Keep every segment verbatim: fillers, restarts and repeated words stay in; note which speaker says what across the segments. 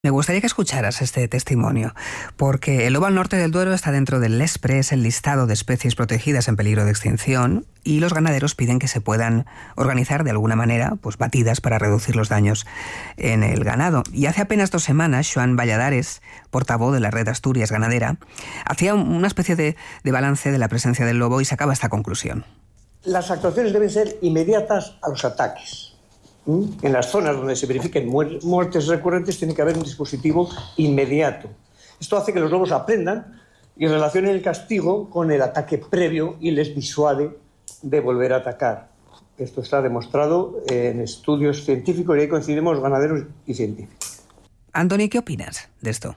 Speaker 1: Me gustaría que escucharas este testimonio, porque el lobo al norte del Duero está dentro del LESPRE, es el listado de especies protegidas en peligro de extinción, y los ganaderos piden que se puedan organizar de alguna manera, pues batidas para reducir los daños en el ganado. Y hace apenas dos semanas, Joan Valladares, portavoz de la Red Asturias Ganadera, hacía una especie de, de balance de la presencia del lobo y sacaba esta conclusión.
Speaker 2: Las actuaciones deben ser inmediatas a los ataques. En las zonas donde se verifiquen muertes recurrentes tiene que haber un dispositivo inmediato. Esto hace que los lobos aprendan y relacionen el castigo con el ataque previo y les disuade de volver a atacar. Esto está demostrado en estudios científicos y ahí coincidimos ganaderos y científicos.
Speaker 1: Antoni, ¿qué opinas de esto?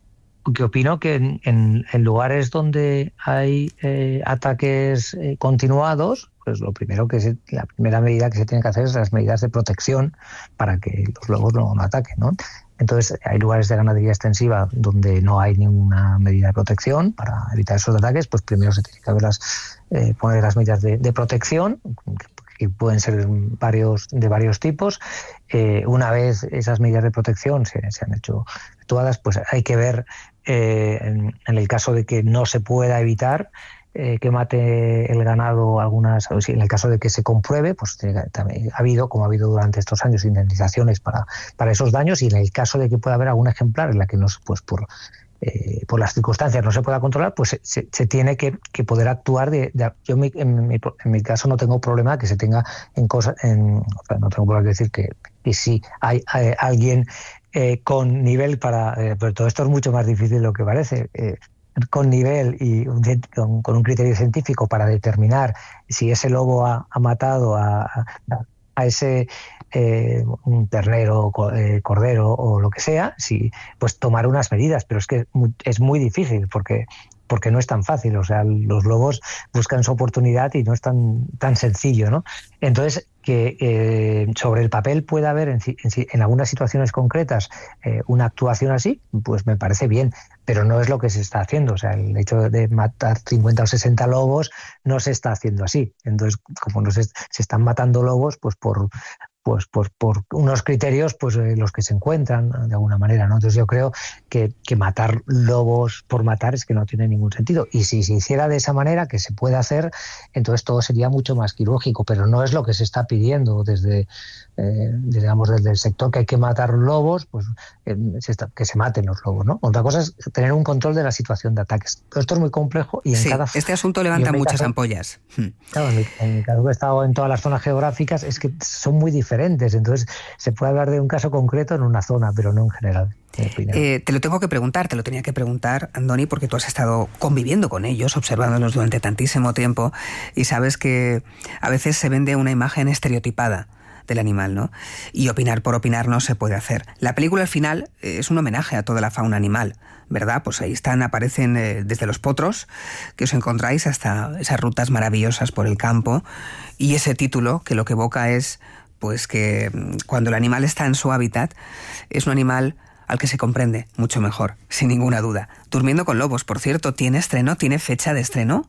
Speaker 3: Que opino que en, en, en lugares donde hay eh, ataques eh, continuados, pues lo primero que se, la primera medida que se tiene que hacer es las medidas de protección para que los lobos no, no ataquen, ¿no? Entonces, hay lugares de ganadería extensiva donde no hay ninguna medida de protección para evitar esos ataques, pues primero se tiene que haber las, eh, poner las medidas de, de protección, que pueden ser varios, de varios tipos. Eh, una vez esas medidas de protección se, se han hecho actuadas, pues hay que ver, eh, en, en el caso de que no se pueda evitar eh, que mate el ganado algunas, o si en el caso de que se compruebe, pues también ha habido, como ha habido durante estos años, indemnizaciones para, para esos daños, y en el caso de que pueda haber algún ejemplar en la que no, pues por Eh, por las circunstancias no se pueda controlar, pues se, se, se tiene que, que poder actuar. De, de, yo mi, en, mi, en mi caso no tengo problema que se tenga en cosas, en, o sea, no tengo problema de decir que, que si hay, hay alguien eh, con nivel para, eh, pero todo esto es mucho más difícil de lo que parece, eh, con nivel y un, con, con un criterio científico para determinar si ese lobo ha, ha matado a, a, a ese Eh, un ternero, eh, cordero o lo que sea, sí, pues tomar unas medidas, pero es que es muy difícil porque porque no es tan fácil, o sea, los lobos buscan su oportunidad y no es tan tan sencillo, ¿no? Entonces, que eh, sobre el papel pueda haber en, en, en algunas situaciones concretas eh, una actuación así, pues me parece bien, pero no es lo que se está haciendo. O sea, el hecho de matar cincuenta o sesenta lobos no se está haciendo así. Entonces, como no se, se están matando lobos, pues por pues por, por unos criterios pues eh, los que se encuentran de alguna manera, ¿no? Entonces yo creo que, que matar lobos por matar es que no tiene ningún sentido, y si se hiciera de esa manera, que se puede hacer, entonces todo sería mucho más quirúrgico, pero no es lo que se está pidiendo desde eh, digamos desde el sector, que hay que matar lobos, pues eh, se está, que se maten los lobos, ¿no? Otra cosa es tener un control de la situación de ataques. Pero esto es muy complejo y en
Speaker 1: sí,
Speaker 3: cada
Speaker 1: este asunto levanta muchas
Speaker 3: caso,
Speaker 1: ampollas.
Speaker 3: Claro, en mi, en mi caso, que he estado en todas las zonas geográficas, es que son muy diferentes, entonces se puede hablar de un caso concreto en una zona, pero no en general.
Speaker 1: Eh, te lo tengo que preguntar, te lo tenía que preguntar, Antoni, porque tú has estado conviviendo con ellos, observándolos durante tantísimo tiempo, y sabes que a veces se vende una imagen estereotipada del animal, ¿no? Y opinar por opinar no se puede hacer. La película al final es un homenaje a toda la fauna animal, ¿verdad? Pues ahí están, aparecen eh, desde los potros que os encontráis hasta esas rutas maravillosas por el campo, y ese título que lo que evoca es pues que cuando el animal está en su hábitat es un animal al que se comprende mucho mejor, sin ninguna duda. Durmiendo con lobos, por cierto, ¿tiene estreno? ¿Tiene fecha de estreno?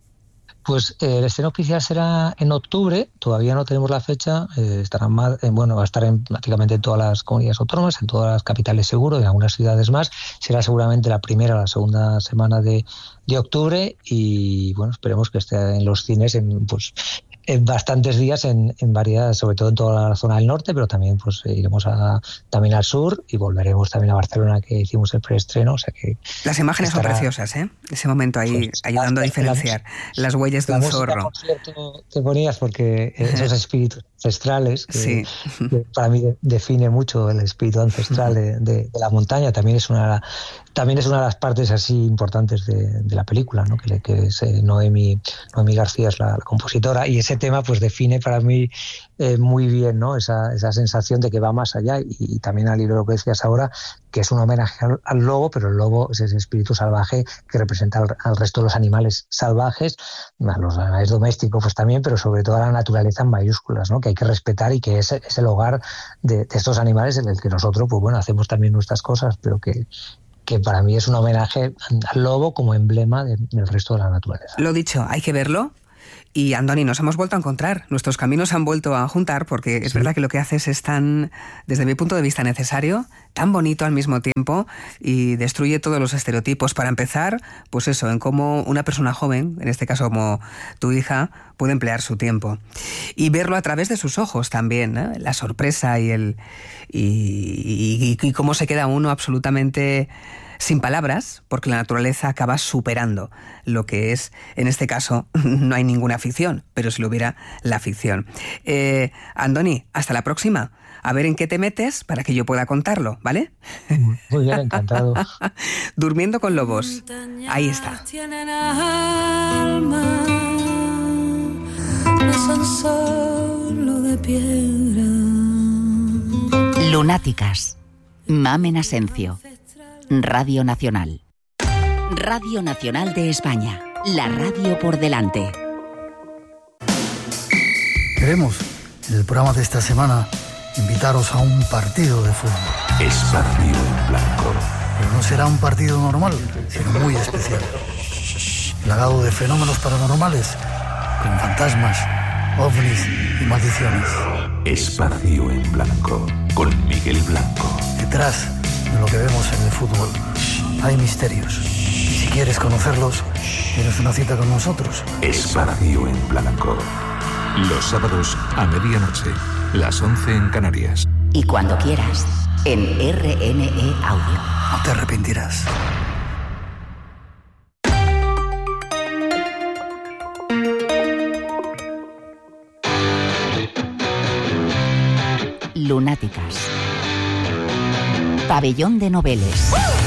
Speaker 3: Pues eh, el estreno oficial será en octubre, todavía no tenemos la fecha, eh, estará más, eh, bueno, va a estar en prácticamente en todas las comunidades autónomas, en todas las capitales seguro, y en algunas ciudades más. Será seguramente la primera o la segunda semana de, de octubre, y bueno, esperemos que esté en los cines en pues en bastantes días en, en varias, sobre todo en toda la zona del norte, pero también pues iremos a, también al sur, y volveremos también a Barcelona, que hicimos el preestreno, o sea que
Speaker 1: las imágenes estará, son preciosas, ¿eh? Ese momento ahí pues, ayudando a diferenciar la, las huellas de un zorro.
Speaker 3: Por cierto, te ponías porque esos espíritus ancestrales que,
Speaker 1: sí.
Speaker 3: que para mí define mucho el espíritu ancestral de, de, de la montaña, también es una también es una de las partes así importantes de, de la película, ¿no? Que, que es eh, Noemi Noemi García es la, la compositora, y ese tema pues define para mí eh, muy bien, ¿no? Esa, esa sensación de que va más allá, y, y también al libro, lo que decías ahora, que es un homenaje al, al lobo, pero el lobo es ese espíritu salvaje que representa al, al resto de los animales salvajes, a los animales domésticos pues también, pero sobre todo a la naturaleza en mayúsculas, ¿no? Que hay que respetar, y que es, es el hogar de, de estos animales en el que nosotros pues bueno hacemos también nuestras cosas, pero que que para mí es un homenaje al lobo como emblema de, del resto de la naturaleza.
Speaker 1: Lo dicho, hay que verlo. Y Andoni, nos hemos vuelto a encontrar, nuestros caminos se han vuelto a juntar, porque es sí. verdad que lo que haces es tan, desde mi punto de vista, necesario, tan bonito al mismo tiempo, y destruye todos los estereotipos. Para empezar, pues eso, en cómo una persona joven, en este caso como tu hija, puede emplear su tiempo. Y verlo a través de sus ojos también, ¿eh? La sorpresa y el y, y, y cómo se queda uno absolutamente sin palabras, porque la naturaleza acaba superando lo que es, en este caso, no hay ninguna ficción, pero si lo hubiera, la ficción. Eh, Andoni, hasta la próxima. A ver en qué te metes para que yo pueda contarlo, ¿vale?
Speaker 3: Muy bien, encantado.
Speaker 1: Durmiendo con lobos. Ahí está.
Speaker 4: No son solo de piedra.
Speaker 5: Lunáticas. Mamen Asencio. Radio Nacional. Radio Nacional de España. La radio por delante.
Speaker 6: Queremos, en el programa de esta semana, invitaros a un partido de fútbol.
Speaker 7: Espacio en blanco.
Speaker 6: Pero no será un partido normal, sino muy especial. Plagado de fenómenos paranormales, con fantasmas, ovnis y maldiciones.
Speaker 7: Espacio en blanco, con Miguel Blanco.
Speaker 6: Detrás de lo que vemos en el fútbol hay misterios. Y si quieres conocerlos, tienes una cita con nosotros.
Speaker 7: Espacio en blanco. Los sábados a medianoche, las once en Canarias.
Speaker 5: Y cuando quieras, en R N E Audio.
Speaker 6: No te arrepentirás.
Speaker 5: Lunáticas. Pabellón de Noveles.